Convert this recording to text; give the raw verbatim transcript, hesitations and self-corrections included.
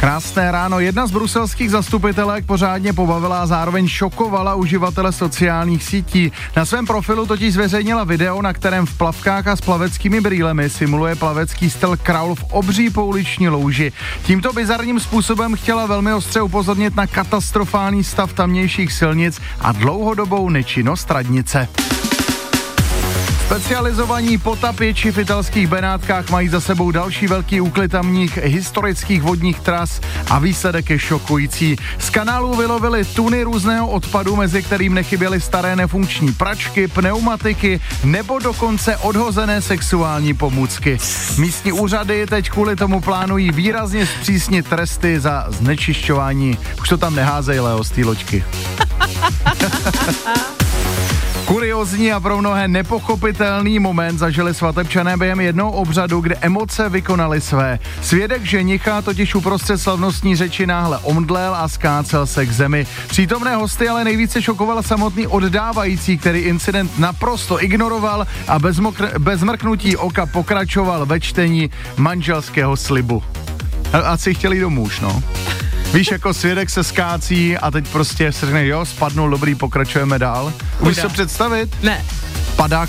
Krásné ráno. Jedna z bruselských zastupitelek pořádně pobavila a zároveň šokovala uživatele sociálních sítí. Na svém profilu totiž zveřejnila video, na kterém v plavkách a s plaveckými brýlemi simuluje plavecký styl kraul v obří pouliční louži. Tímto bizarním způsobem chtěla velmi ostře upozornit na katastrofální stav tamnějších silnic a dlouhodobou nečinnost radnice. Specializovaní potapiči v italských Benátkách mají za sebou další velký úklid tamních historických vodních tras a výsledek je šokující. Z kanálů vylovili tuny různého odpadu, mezi kterým nechyběly staré nefunkční pračky, pneumatiky nebo dokonce odhozené sexuální pomůcky. Místní úřady teď kvůli tomu plánují výrazně zpřísnit tresty za znečišťování. Už to tam neházej, Leo, z té loďky. Kuriozní a pro mnohé nepochopitelný moment zažili svatebčané během jednoho obřadu, kde emoce vykonaly své. Svědek ženicha totiž uprostřed slavnostní řeči náhle omdlel a skácel se k zemi. Přítomné hosty ale nejvíce šokoval samotný oddávající, který incident naprosto ignoroval a bez, mokr- bez mrknutí oka pokračoval ve čtení manželského slibu. Asi chtěli domů už, no. Víš, jako svědek se skácí a teď prostě se řekne, jo, spadnul, dobrý, pokračujeme dál. Můžeš to představit? Ne. Padá